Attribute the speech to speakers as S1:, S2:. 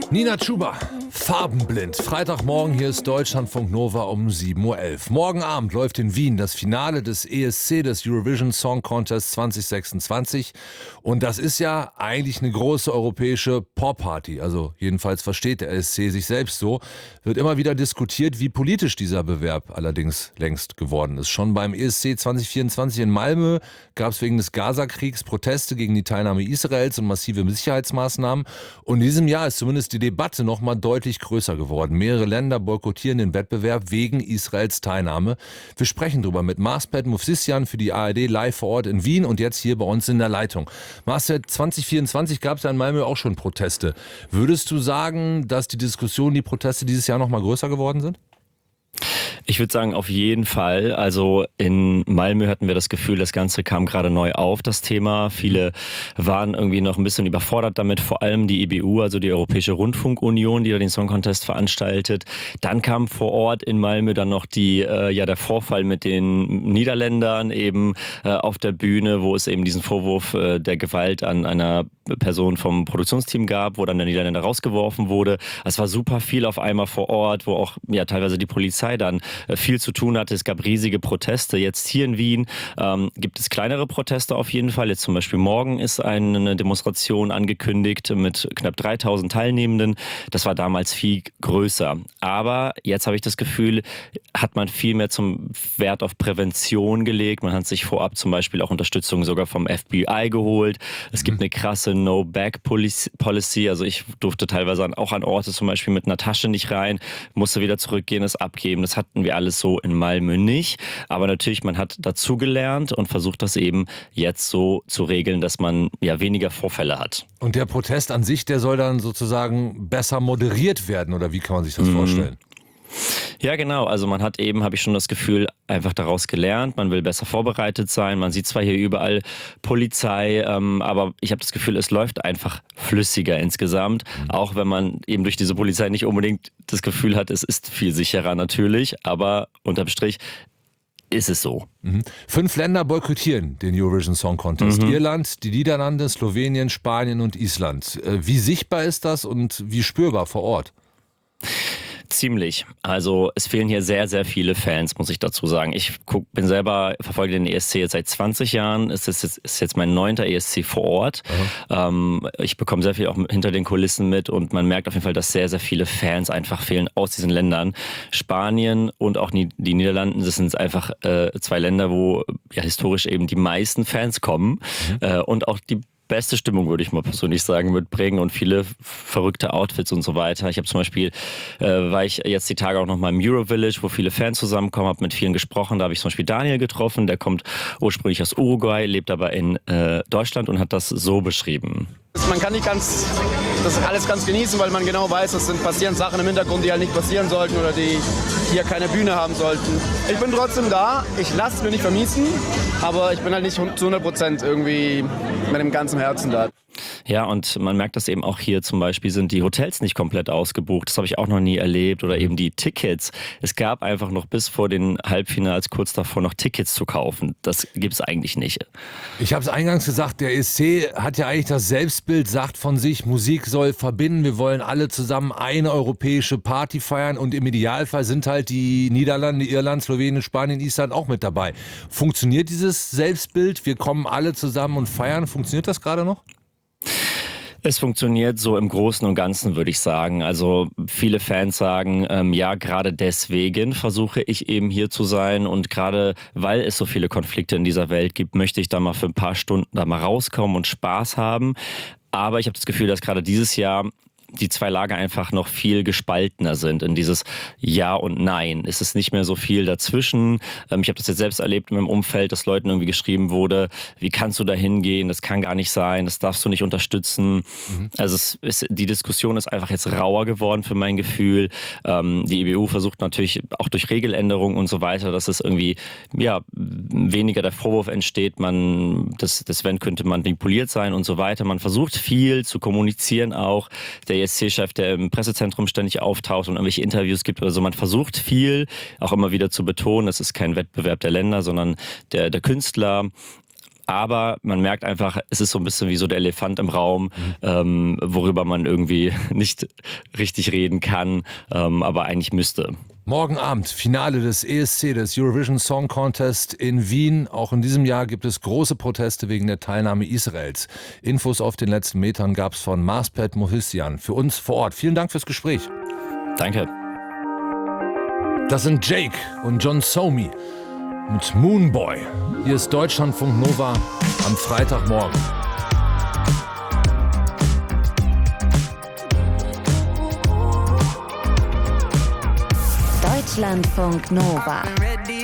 S1: Nina Chuba, farbenblind. Freitagmorgen, hier ist Deutschlandfunk Nova um 7:11 Uhr. Morgen Abend läuft in Wien das Finale des ESC, des Eurovision Song Contest 2026. Und das ist ja eigentlich eine große europäische Pop-Party. Also jedenfalls versteht der ESC sich selbst so. Wird immer wieder diskutiert, wie politisch dieser Bewerb allerdings längst geworden ist. Schon beim ESC 2024 in Malmö gab es wegen des Gaza-Kriegs Proteste gegen die Teilnahme Israels und massive Sicherheitsmaßnahmen. Und in diesem Jahr ist zumindest die Debatte noch mal deutlich größer geworden. Mehrere Länder boykottieren den Wettbewerb wegen Israels Teilnahme. Wir sprechen darüber mit Marspeed Movsisyan für die ARD live vor Ort in Wien und jetzt hier bei uns in der Leitung. Marspeed, 2024 gab es ja in Malmö auch schon Proteste. Würdest du sagen, dass die Diskussion, die Proteste dieses Jahr noch mal größer geworden sind?
S2: Ich würde sagen, auf jeden Fall. Also in Malmö hatten wir das Gefühl, das Ganze kam gerade neu auf, das Thema. Viele waren irgendwie noch ein bisschen überfordert damit, vor allem die EBU, also die Europäische Rundfunkunion, die da den Song Contest veranstaltet. Dann kam vor Ort in Malmö dann noch der Vorfall mit den Niederländern eben auf der Bühne, wo es eben diesen Vorwurf der Gewalt an einer Person vom Produktionsteam gab, wo dann der Niederländer rausgeworfen wurde. Es war super viel auf einmal vor Ort, wo auch teilweise die Polizei dann viel zu tun hatte. Es gab riesige Proteste. Jetzt hier in Wien gibt es kleinere Proteste auf jeden Fall. Jetzt zum Beispiel morgen ist eine Demonstration angekündigt mit knapp 3000 Teilnehmenden. Das war damals viel größer. Aber jetzt habe ich das Gefühl, hat man viel mehr zum Wert auf Prävention gelegt. Man hat sich vorab zum Beispiel auch Unterstützung sogar vom FBI geholt. Es gibt eine krasse No-Back-Policy. Also ich durfte teilweise auch an Orte zum Beispiel mit einer Tasche nicht rein, musste wieder zurückgehen, es abgeben. Das hatten wir alles so in Malmö nicht. Aber natürlich, man hat dazugelernt und versucht das eben jetzt so zu regeln, dass man weniger Vorfälle hat.
S1: Und der Protest an sich, der soll dann sozusagen besser moderiert werden, oder wie kann man sich das vorstellen?
S2: Ja, genau. Also man hat eben, habe ich schon das Gefühl, einfach daraus gelernt. Man will besser vorbereitet sein. Man sieht zwar hier überall Polizei, aber ich habe das Gefühl, es läuft einfach flüssiger insgesamt. Auch wenn man eben durch diese Polizei nicht unbedingt das Gefühl hat, es ist viel sicherer natürlich. Aber unterm Strich ist es so.
S1: 5 Länder boykottieren den Eurovision Song Contest. Irland, die Niederlande, Slowenien, Spanien und Island. Wie sichtbar ist das und wie spürbar vor Ort?
S2: Ziemlich. Also es fehlen hier sehr, sehr viele Fans, muss ich dazu sagen. Ich verfolge den ESC jetzt seit 20 Jahren. Es ist jetzt mein 9. ESC vor Ort. Ich bekomme sehr viel auch hinter den Kulissen mit und man merkt auf jeden Fall, dass sehr, sehr viele Fans einfach fehlen aus diesen Ländern. Spanien und auch die Niederlanden, das sind einfach 2 Länder, wo historisch eben die meisten Fans kommen und auch die beste Stimmung, würde ich mal persönlich sagen, mitbringen und viele verrückte Outfits und so weiter. Ich habe zum Beispiel, war ich jetzt die Tage auch noch mal im Eurovillage, wo viele Fans zusammenkommen, habe mit vielen gesprochen. Da habe ich zum Beispiel Daniel getroffen, der kommt ursprünglich aus Uruguay, lebt aber in Deutschland und hat das so beschrieben.
S3: Man kann nicht das alles ganz genießen, weil man genau weiß, es passieren Sachen im Hintergrund, die halt nicht passieren sollten oder die hier keine Bühne haben sollten. Ich bin trotzdem da, ich lasse es mir nicht vermiesen, aber ich bin halt nicht zu 100% irgendwie mit dem ganzen Herzen da.
S2: Ja, und man merkt das eben auch hier zum Beispiel, sind die Hotels nicht komplett ausgebucht. Das habe ich auch noch nie erlebt. Oder eben die Tickets. Es gab einfach noch bis vor den Halbfinals kurz davor noch Tickets zu kaufen. Das gibt es eigentlich nicht.
S1: Ich habe es eingangs gesagt, der ESC hat ja eigentlich das Selbstbild, sagt von sich, Musik soll verbinden. Wir wollen alle zusammen eine europäische Party feiern. Und im Idealfall sind halt die Niederlande, Irland, Slowenien, Spanien, Island auch mit dabei. Funktioniert dieses Selbstbild? Wir kommen alle zusammen und feiern. Funktioniert das gerade noch?
S2: Es funktioniert so im Großen und Ganzen, würde ich sagen. Also viele Fans sagen, gerade deswegen versuche ich eben hier zu sein und gerade weil es so viele Konflikte in dieser Welt gibt, möchte ich da mal für ein paar Stunden da mal rauskommen und Spaß haben. Aber ich habe das Gefühl, dass gerade dieses Jahr die 2 Lager einfach noch viel gespaltener sind in dieses Ja und Nein. Es ist nicht mehr so viel dazwischen. Ich habe das jetzt selbst erlebt in meinem Umfeld, dass Leuten irgendwie geschrieben wurde, wie kannst du da hingehen? Das kann gar nicht sein, das darfst du nicht unterstützen. Also die Diskussion ist einfach jetzt rauer geworden für mein Gefühl. Die EBU versucht natürlich auch durch Regeländerungen und so weiter, dass es irgendwie weniger der Vorwurf entsteht, das Event könnte manipuliert sein und so weiter. Man versucht viel zu kommunizieren auch. Der ESC-Chef, der im Pressezentrum ständig auftaucht und irgendwelche Interviews gibt. Also man versucht viel, auch immer wieder zu betonen, es ist kein Wettbewerb der Länder, sondern der Künstler. aber man merkt einfach, es ist so ein bisschen wie so der Elefant im Raum, worüber man irgendwie nicht richtig reden kann, aber eigentlich müsste.
S1: Morgen Abend, Finale des ESC, des Eurovision Song Contest in Wien. Auch in diesem Jahr gibt es große Proteste wegen der Teilnahme Israels. Infos auf den letzten Metern gab es von Marspet Mohissian für uns vor Ort. Vielen Dank fürs Gespräch.
S2: Danke.
S1: Das sind Jake und John Somi mit Moonboy. Hier ist Deutschlandfunk Nova am Freitagmorgen.
S4: Deutschlandfunk Nova.